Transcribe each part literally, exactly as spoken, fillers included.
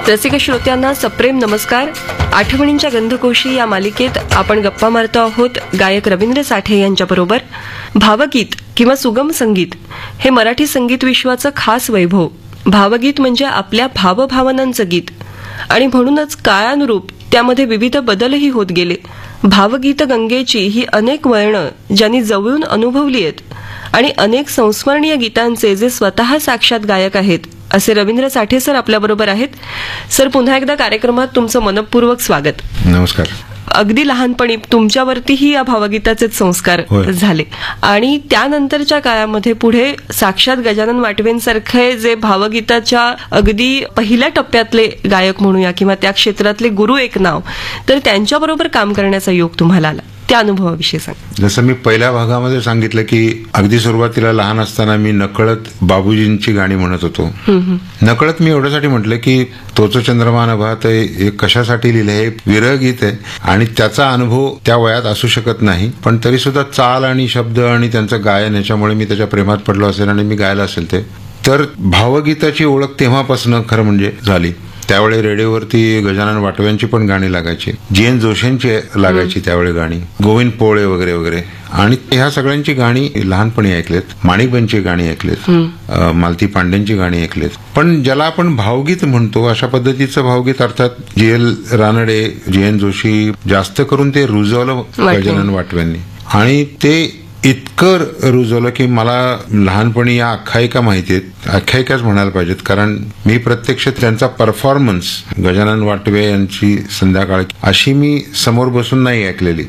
रसिक श्रोत्यांना सप्रेम नमस्कार. आठवणींच्या गंधकोशी या मालिकेत आपण गप्पा मारतो आहोत गायक रवींद्र साठे यांच्याबरोबर. भावगीत किंवा सुगम संगीत हे मराठी संगीत विश्वाचं खास वैभव. भावगीत म्हणजे आपल्या भावभावनांचं गीत आणि म्हणूनच काळानुरूप त्यामध्ये विविध बदलही होत गेले. भावगीत गंगेची ही अनेक वळणं ज्यांनी जवळून अनुभवली आहेत आणि अनेक संस्मरणीय गीतांचे जे स्वतः साक्षात गायक आहेत असे रवींद्र साठे सर आपल्याबरोबर आहेत. सर, पुन्हा एकदा कार्यक्रमात तुमचं मनपूर्वक स्वागत. नमस्कार. अगदी लहानपणी तुमच्यावरतीही या भावगीताचे संस्कार झाले आणि त्यानंतरच्या काळामध्ये पुढे साक्षात गजानन वाटवेंसारखे जे भावगीताच्या अगदी पहिल्या टप्प्यातले गायक म्हणूया किंवा त्या क्षेत्रातले गुरु एक नाव, तर त्यांच्याबरोबर काम करण्याचा योग तुम्हाला आला. त्या अनुभवाविषयी सांग. जसं मी पहिल्या भागामध्ये सांगितलं की अगदी सुरुवातीला लहान असताना मी नकळत बाबूजींची गाणी म्हणत होतो. नकळत मी एवढ्यासाठी म्हटलं की तोच चंद्रमा नभात हे कशासाठी लिहिलं, हे विरह गीत आहे आणि त्याचा अनुभव त्या वयात असू शकत नाही, पण तरी सुद्धा चाल आणि शब्द आणि त्यांचं गायन याच्यामुळे मी त्याच्या प्रेमात पडलो असेल आणि मी गायला असेल ते. तर भावगीताची ओळख तेव्हापासून खरं म्हणजे झाली. त्यावेळी रेडिओवरती गजानन वाटव्यांची पण गाणी लागायची, जी एन जोशींची लागायची त्यावेळी गाणी, गोविंद पोळे वगैरे वगैरे. आणि ह्या सगळ्यांची गाणी लहानपणी ऐकलेत. माणिकबाईंची गाणी ऐकलेत, मालती पांडेंची गाणी ऐकलेत. पण ज्याला आपण भावगीत म्हणतो अशा पद्धतीचं भावगीत अर्थात G L Ranade, G N Joshi, जास्त करून ते रुजवलं गजानन वाटव्यांनी. आणि ते इतकं रुजवलं की मला लहानपणी या आख्यायिका माहिती आहेत. आख्यायिकाच म्हणायला पाहिजेत, कारण मी प्रत्यक्ष त्यांचा परफॉर्मन्स, गजानन वाटवे यांची संध्याकाळ अशी मी समोर बसून नाही ऐकलेली.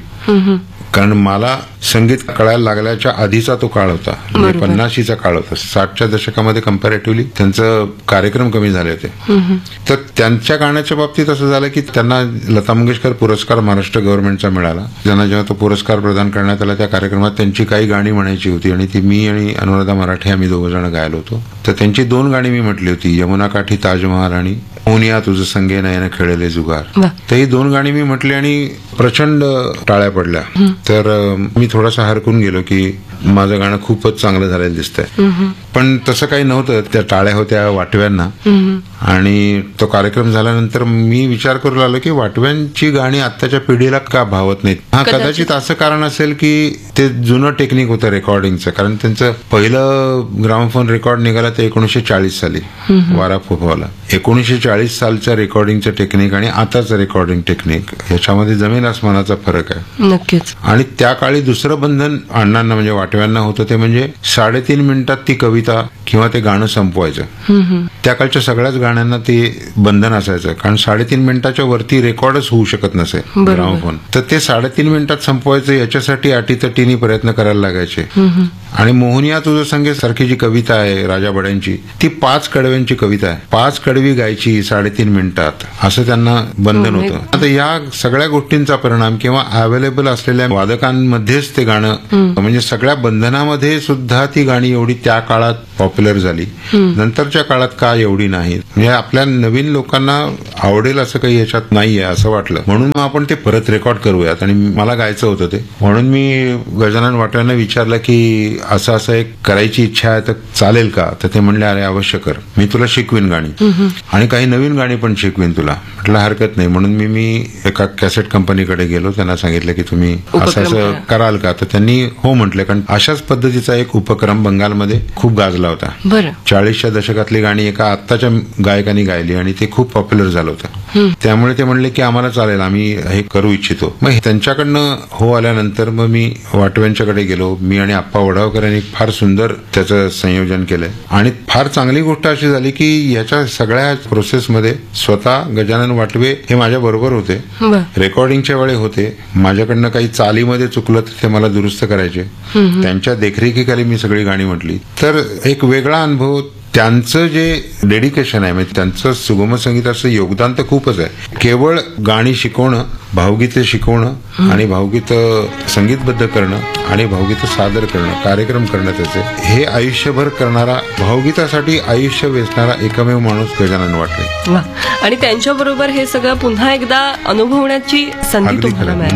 कारण मला संगीत कळायला लागल्याच्या आधीचा तो काळ होता, म्हणजे पन्नाशीचा काळ होता. साठच्या दशकामध्ये कंपॅरेटिव्हली त्यांचं कार्यक्रम कमी झाले होते. तर त्यांच्या गाण्याच्या बाबतीत असं झालं की त्यांना लता मंगेशकर पुरस्कार महाराष्ट्र गव्हर्नमेंटचा मिळाला. त्यांना जेव्हा तो पुरस्कार प्रदान करण्यात आला त्या कार्यक्रमात त्यांची काही गाणी म्हणायची होती आणि ती मी आणि अनुराधा मराठे आम्ही दोघ जण गायलो होतो. तर त्यांची दोन गाणी मी म्हटली होती, यमुना काठी ताजमहाल आणि मोहनिया तुझं संगे नयन खेळले जुगार. तर ही दोन गाणी मी म्हटली आणि प्रचंड टाळ्या पडल्या. तर मी थोडासा हरकून गेलो की माझं गाणं खूपच चांगलं झालेलं दिसतंय. पण तसं काही नव्हतं. त्या टाळ्या होत्या वाटव्यांना. आणि तो कार्यक्रम झाल्यानंतर मी विचार करू लागलो की वाटव्यांची गाणी आत्ताच्या पिढीला का भावत नाहीत. हा, कदाचित असं कारण असेल की ते जुनं टेक्निक होतं रेकॉर्डिंगचं. कारण त्यांचं पहिलं ग्रामोफोन रेकॉर्ड निघाला ते एकोणीसशे चाळीस साली वारा फोफावला. एकोणीसशे चाळीस सालचं रेकॉर्डिंगचं टेक्निक आणि आताचं रेकॉर्डिंग टेक्निक याच्यामध्ये जमीन आसमानाचा फरक आहे. नक्कीच. आणि त्या काळी दुसरं बंधन अण्णांना म्हणजे वाटव्यांना होतं ते म्हणजे साडेतीन मिनिटात ती कविता किंवा ते गाणं संपवायचं. त्या काळच्या सगळ्याच गाण्यांना ते बंधन असायचं, कारण साडेतीन मिनिटाच्या वरती रेकॉर्डच होऊ शकत नसे ग्रामोफोन. तर ते साडेतीन मिनिटात संपवायचं याच्यासाठी अटीतटीने प्रयत्न करायला लागायचे. आणि मोहनिया तुझं संगे सारखी जी कविता आहे राजा बड्यांची, ती पाच कडव्यांची कविता आहे. पाच कडवी गायची साडेतीन मिनिटात, असं त्यांना बंधन होतं. आता या सगळ्या गोष्टींचा परिणाम किंवा अवेलेबल असलेल्या वादकांमध्येच ते गाणं, म्हणजे सगळ्या बंधनामध्ये सुद्धा ती गाणी एवढी त्या काळात पॉप्युलर झाली. नंतरच्या काळात का एवढी नाही, म्हणजे आपल्या नवीन लोकांना आवडेल असं काही याच्यात नाहीये असं वाटलं. म्हणून आपण ते परत रेकॉर्ड करूयात आणि मला गायचं होतं ते. म्हणून मी गजानन वाटव्यांना विचारलं की असं असं एक करायची इच्छा आहे तर चालेल का. तर ते म्हणले अरे अवश्य कर, मी तुला शिकवीन गाणी आणि काही नवीन गाणी पण शिकवीन तुला. म्हटलं हरकत नाही. म्हणून मी मी एका कॅसेट कंपनीकडे गेलो. त्यांना सांगितलं की तुम्ही असं असं कराल का. तर त्यांनी हो म्हटले, कारण अशाच पद्धतीचा एक उपक्रम बंगालमध्ये खूप गाजला होता. चाळीसच्या दशकातली गाणी एका आत्ताच्या गायकांनी गायली आणि ते खूप पॉप्युलर झालं होतं. त्यामुळे ते म्हणले की आम्हाला चालेल, आम्ही हे करू इच्छितो. मग त्यांच्याकडनं हो आल्यानंतर मग मी वाटव्यांच्याकडे गेलो. मी आणि आप्पा वडावकर यांनी फार सुंदर त्याचं संयोजन केलंय आणि फार चांगली गोष्ट अशी झाली की याच्या सगळ्या प्रोसेसमध्ये स्वतः गजानन वाटवे हे माझ्या बरोबर होते. रेकॉर्डिंगच्या वेळी होते. माझ्याकडनं काही चालीमध्ये चुकलं तर ते मला दुरुस्त करायचे. त्यांच्या देखरेखीखाली मी सगळी गाणी म्हटली. तर एक वेगळा अनुभव. त्यांचं जे डेडिकेशन आहे, म्हणजे त्यांचं सुगम संगीताचं योगदान तर खूपच आहे. केवळ गाणी शिकवणं, भावगीतं शिकवणं आणि भावगीतं संगीतबद्ध करणं आणि भावगीतं सादर करणं, कार्यक्रम करणं, त्याचे हे आयुष्यभर करणारा, भावगीतासाठी आयुष्य वेचणारा एकमेव माणूस गजानन वाटवे. आणि त्यांच्याबरोबर हे सगळं पुन्हा एकदा अनुभवण्याची संधी तुम्हाला मिळाली.